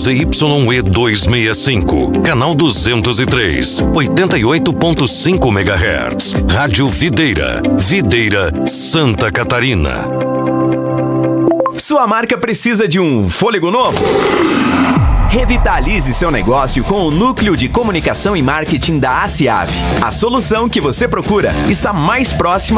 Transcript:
ZYE 265, canal 203, 88.5 MHz. Rádio Videira, Videira, Santa Catarina. Sua marca precisa de um fôlego novo? Revitalize seu negócio com o Núcleo de Comunicação e Marketing da ACIAV. A solução que você procura está mais próxima